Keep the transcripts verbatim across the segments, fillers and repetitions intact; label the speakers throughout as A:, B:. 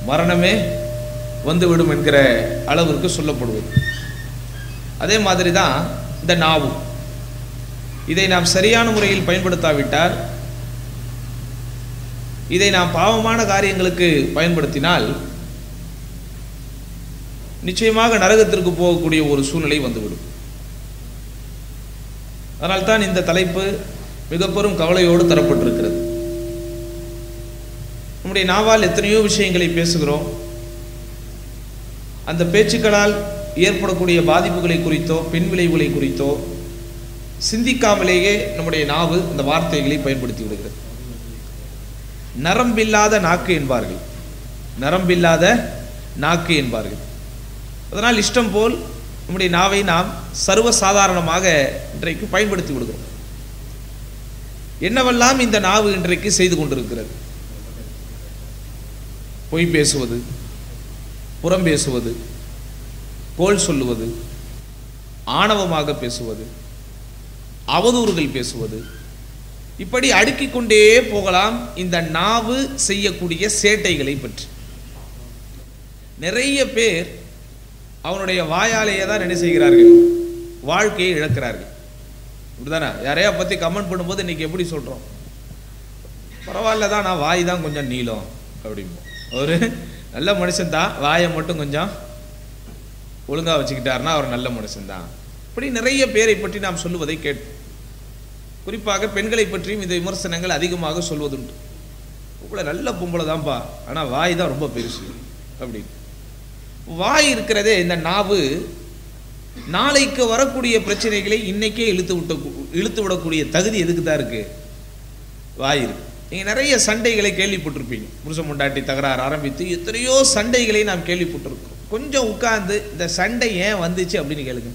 A: மரணமே வந்துவிடும் என்கிற அளவிற்கு சொல்லப்படுவது. அதே மாதிரி தான் இந்த நாவு. இதை நாம் சரியான முறையில் பயன்படுத்தாவிட்டால், இதை நாம் பாவமான காரியங்களுக்கு பயன்படுத்தினால் நிச்சயமாக நரகத்திற்கு போகக்கூடிய ஒரு சூழ்நிலை வந்துவிடும். அதனால்தான் இந்த தலைப்பு மிக பெரும் கவலையோடு தரப்பட்டிருக்கிறது. நம்முடைய நாவால் எத்தனையோ விஷயங்களை பேசுகிறோம். அந்த பேச்சுக்களால் ஏற்படக்கூடிய பாதிப்புகளை குறித்தோ பின் விளைவுகளை குறித்தோ சிந்திக்காமலேயே நம்முடைய நாவு அந்த வார்த்தைகளை பயன்படுத்தி விடுகிறது. நரம்பில்லாத நாக்கு என்பார்கள், நரம்பில்லாத நாக்கு என்பார்கள். அதனால் இஷ்டம் போல் நம்முடைய நாவை நாம் சர்வசாதாரணமாக இன்றைக்கு பயன்படுத்தி விடுகிறோம். என்னவெல்லாம் இந்த நாவு இன்றைக்கு செய்து கொண்டிருக்கிறது. பொய் பேசுவது, புறம் பேசுவது, கோள் சொல்லுவது, ஆணவமாக பேசுவது, அவதூறுகள் பேசுவது, இப்படி அடுக்கிக் கொண்டே போகலாம் இந்த நாவு செய்யக்கூடிய சேட்டைகளை பற்றி. நிறைய பேர் அவனுடைய வாயாலேயே தான் என்ன செய்கிறார்கள், வாழ்க்கையை இழக்கிறார்கள். இப்படிதானே? யாரையா பற்றி கமெண்ட் பண்ணும்போது இன்னைக்கு எப்படி சொல்கிறோம், பரவாயில்ல தான், நான் வாய் தான் கொஞ்சம் நீளம் அப்படிம்போம். ஒரு நல்ல மனுஷன் தான், வாயை மட்டும் கொஞ்சம் ஒழுங்காக வச்சுக்கிட்டாருன்னா அவர் நல்ல மனுஷன்தான். இப்படி நிறைய பேரை பற்றி நாம் சொல்லுவதை கேட்போம். குறிப்பாக பெண்களை பற்றியும் இந்த விமர்சனங்கள் அதிகமாக சொல்வதுண்டு. உங்களை நல்ல பொம்பளை தான்ப்பா, ஆனால் வாய் தான் ரொம்ப பெருசு அப்படின்னு. வாய் இருக்கிறதே, இந்த நாவு நாளைக்கு வரக்கூடிய பிரச்சனைகளை இன்னைக்கே இழுத்து விட்ட இழுத்து விடக்கூடிய தகுதி எதுக்கு தான் இருக்கு? வாய் இருக்கு. நீங்கள் நிறைய சண்டைகளை கேள்விப்பட்டிருப்பீங்க. புருஷன் பொண்டாட்டி தகராறு ஆரம்பித்து எத்தனையோ சண்டைகளை நாம் கேள்விப்பட்டிருக்கிறோம். கொஞ்சம் உட்கார்ந்து இந்த சண்டை ஏன் வந்துச்சு அப்படின்னு கேளுங்க.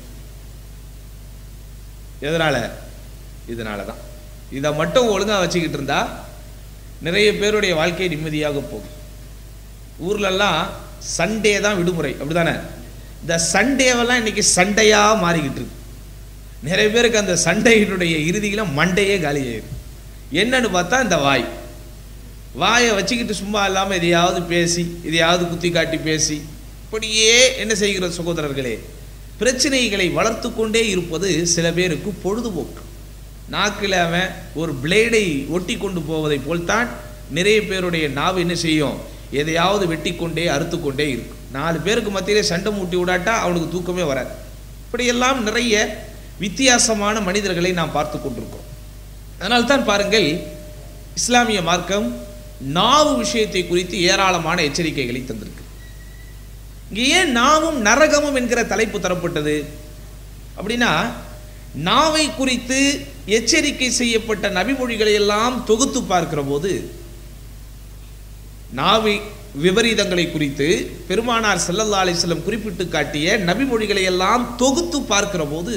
A: எதனால? இதனால தான். இதை மட்டும் ஒழுங்காக வச்சுக்கிட்டு இருந்தா நிறைய பேருடைய வாழ்க்கை நிம்மதியாக போகும். ஊர்லெல்லாம் சண்டே தான் விடுமுறை, அப்படிதானே? இந்த சண்டேவெல்லாம் இன்னைக்கு சண்டையா மாறிக்கிட்டு இருக்கு. நிறைய பேருக்கு அந்த சண்டையினுடைய இறுதியில மண்டையே காலியாயிருக்கு. என்னன்னு பார்த்தா இந்த வாய். வாயை வச்சுக்கிட்டு சும்மா இல்லாமல் எதையாவது பேசி எதையாவது குத்தி காட்டி பேசி இப்படியே என்ன செய்கிற சகோதரர்களே, பிரச்சனைகளை வளர்த்து கொண்டே இருப்பது சில பேருக்கு பொழுதுபோக்கு. நாக்கில் அவன் ஒரு பிளேடை ஒட்டி கொண்டு போவதை போல்தான் நிறைய பேருடைய நாவு என்ன செய்யும், எதையாவது வெட்டி கொண்டே அறுத்து கொண்டே இருக்கும். நாலு பேருக்கு மத்தியிலே சண்டை மூட்டி விடாட்டா அவனுக்கு தூக்கமே வராது. இப்படியெல்லாம் நிறைய வித்தியாசமான மனிதர்களை நாம் பார்த்து கொண்டிருக்கிறோம். அதனால்தான் பாருங்கள், இஸ்லாமிய மார்க்கம் நாவு விஷயத்தை குறித்து ஏராளமான எச்சரிக்கைகளை தந்திருக்கு. இங்கே ஏன் நாவும் நரகமும் என்கிற தலைப்பு தரப்பட்டது அப்படின்னா, நாவை குறித்து எச்சரிக்கை செய்யப்பட்ட நபிமொழிகளை எல்லாம் தொகுத்து பார்க்கிற போது, நாவை விபரீதங்களை குறித்து பெருமானார் ஸல்லல்லாஹு அலைஹி வஸல்லம் குறிப்பிட்டு காட்டிய நபிமொழிகளை எல்லாம் தொகுத்து பார்க்கிற போது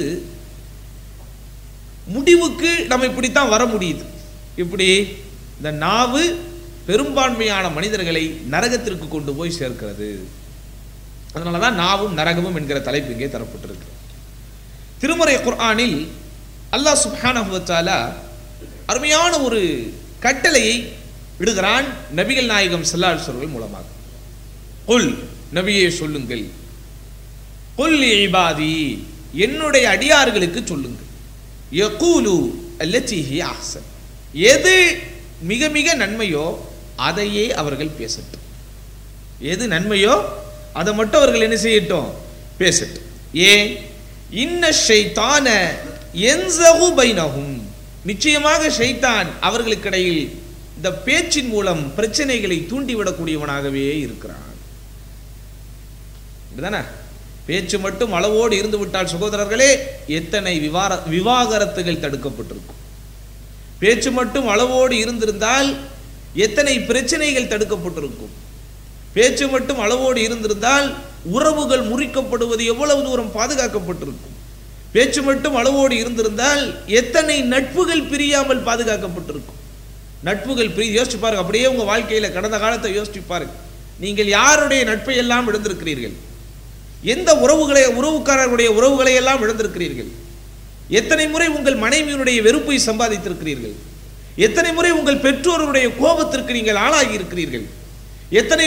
A: முடிவுக்கு நம்ம இப்படித்தான் வர முடியுது. இப்படி இந்த நாவு பெரும்பான்மையான மனிதர்களை நரகத்திற்கு கொண்டு போய் சேர்க்கிறது. அதனால தான் நாவும் நரகமும் என்கிற தலைப்பு இங்கே தரப்பட்டிருக்கு. திருமறை குர்ஆனில் அல்லாஹ் சுப்ஹானஹு வ தஆலா அருமையான ஒரு கட்டளையை விடுகிறான் நபிகள் நாயகம் ஸல்லல்லாஹு அலைஹி வஸல்லம் மூலமாக. குல், நபியே சொல்லுங்கள், குல் இபாதி, என்னுடைய அடியார்களுக்கு சொல்லுங்கள், யகூலு அல்லதி ஹிய அஹ்சன், எது மிக மிக நன்மையோ அதையே அவர்கள் பேசட்டும். எது நன்மையோ அதை மட்டும் அவர்கள் என்ன செய்யட்டும், பேசட்டும். ஏன்? இன்ன ஷைத்தான யன்ஸகு பைனஹும், நிச்சயமாக ஷைத்தான் அவர்களுக்கிடையில் இந்த பேச்சின் மூலம் பிரச்சனைகளை தூண்டிவிடக்கூடியவனாகவே இருக்கிறான். இதுதானே? பேச்சு மட்டும் அளவோடு இருந்து விட்டால் சகோதரர்களே, எத்தனை விவார விவாகரத்துகள் தடுக்கப்பட்டிருக்கும். பேச்சு மட்டும் அளவோடு இருந்திருந்தால் எத்தனை பிரச்சனைகள் தடுக்கப்பட்டிருக்கும். பேச்சு மட்டும் அளவோடு இருந்திருந்தால் உறவுகள் முறிக்கப்படுவது எவ்வளவு தூரம் பாதுகாக்கப்பட்டிருக்கும். பேச்சு மட்டும் அளவோடு இருந்திருந்தால் எத்தனை நட்புகள் பிரியாமல் பாதுகாக்கப்பட்டிருக்கும். நட்புகள் பிரி யோசிச்சு பாருங்க. அப்படியே உங்க வாழ்க்கையில கடந்த காலத்தை யோசிச்சு பாருங்க. நீங்கள் யாருடைய நட்பை எல்லாம் இழந்திருக்கிறீர்கள்? எந்த உறவுகளை உறவுக்காரர்களுடைய உறவுகளை எல்லாம் இழந்திருக்கிறீர்கள்? எத்தனை முறை உங்கள் மனைவியினுடைய வெறுப்பை சம்பாதித்திருக்கிறீர்கள்? எத்தனை முறை உங்கள் பெற்றோருடைய கோபத்திற்கு நீங்கள் ஆளாகி இருக்கிறீர்கள்? எத்தனை